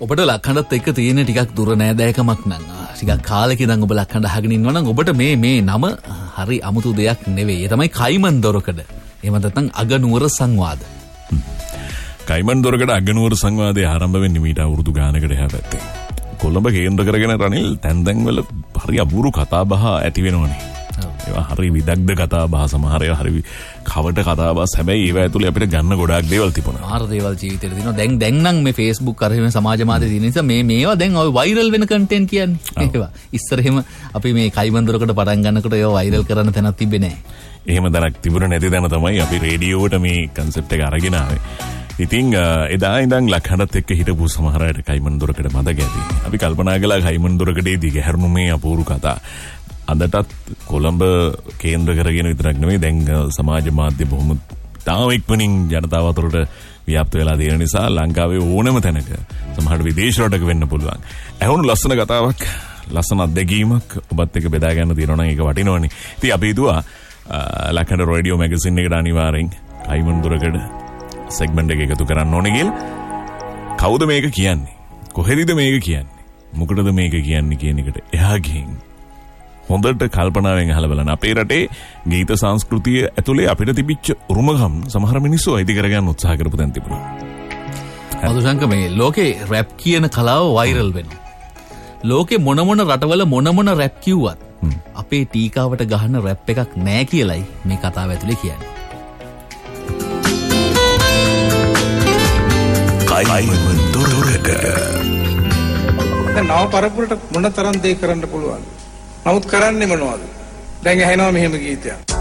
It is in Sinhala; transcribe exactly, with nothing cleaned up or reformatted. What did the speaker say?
ඔබට ලක්හඬත් එක්ක තියෙන ටිකක් දුර නෑදෑකමක් නම් ටිකක් කාලෙක ඉඳන් ඔබ ලක්හඬ අහගෙන ඉන්නවා නම් ඔබට මේ මේ නම හරි අමුතු දෙයක් නෙවෙයි. ඒ තමයි කයිමන් දොරකඩ. එහෙම නැත්නම් අගනුවර සංවාද. කයිමන් දොරකඩ අගනුවර සංවාදයේ ආරම්භ වෙන්නේ මීට අවුරුදු ගානකට එහා පැත්තේ. කොළඹ කේන්ද්‍ර කරගෙන රනිල් තැන් තැන් වල හරි අපූර්ව කතා බහ ඇති වෙනවනේ. ඒවා හරි විදග්ධ කතා බහ සමහර ඒවා හරි කවට කතා බහ. හැබැයි ඒවා ඇතුලේ අපිට ගන්න ගොඩාක් දේවල් තිබුණා. මාර දේවල් ජීවිතේට තියෙනවා. දැන් දැන් නම් මේ Facebook කරේ සමාජ මාධ්‍ය තියෙන නිසා මේ මේවා දැන් ඔය වෛරල් වෙන කන්ටෙන්ට් කියන්නේ. ඒවා ඉස්සර එහෙම අපි මේ කයිමන් දොරකඩ පටන් ගන්නකොට ඒවා වෛරල් කරන්න තැනක් තිබ්බේ නැහැ. එහෙම දැනක් තිබුණ නැති දැන තමයි අපි රේඩියෝවට මේ කන්සෙප්ට් එක අරගෙන ආවේ. ඉතින් එදා ඉඳන් ලක්හඬත් එක්ක හිටපු සමහර අයට කයිමන් දොරකඩ මතක ඇති. අපි කල්පනා කළා කයිමන් දොරකඩේ දිගහැරුණු මේ අපූර්ව කතා අදටත් කොළඹ කේන්ද්‍ර කරගෙන විතරක් නෙමෙයි දැන් සමාජ මාධ්‍ය බොහොම තාම ඉක්මනින් ජනතාව අතරට ව්‍යාප්ත වෙලා තියෙන නිසා ලංකාවේ ඕනම තැනක සමහරට විදේශ රටක වෙන්න පුළුවන්. ඇහුණු ලස්සන කතාවක් ලස්සන අත්දැකීමක් ඔබත් එක්ක බෙදා ගන්න තියෙනවා නම් ඒක වටිනවනේ. ඉතින් අපි හිතුවා ලක්හඬ රේඩියෝ මැගසින් එකට අනිවාර්යෙන් කයිමන් දොරකඩ සෙග්මන්ට් එක එකතු කරන්න ඕනේ කියලා. කවුද මේක කියන්නේ? කොහෙදද මේක කියන්නේ? මොකටද මේක කියන්නේ කියන එකට එහා ගිහින් හොඳට කල්පනාවෙන් අහලා බලන්න. අපේ රටේ ගීත සංස්කෘතිය ඇතුලේ අපිට තිබිච්ච උරුමකම් සමහර මිනිස්සු අයිති කරගන්න උත්සාහ කරපු තැන් තිබුණා. මధుශංක මේ ලෝකේ රැප් කියන කලාව වෛරල් වෙනවා. ලෝකේ මොන මොන රටවල මොන මොන රැප් කිව්වත් අපේ ටීකාවට ගහන රැප් එකක් නෑ කියලයි මේ කතාව ඇතුලේ කියන්නේ. කයිමන් දොරකඩ. දැන් නව පරපුරට මොන තරම් දේ කරන්න පුළුවන්. නමුත් කරන්නේ මොනවද? දැන් ඇහෙනවා මෙහෙම ගීතයක්.